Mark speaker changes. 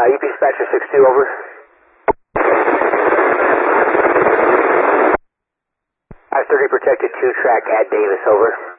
Speaker 1: UP Dispatcher 6-2, over. I-30 protected 2 track at Davis, over.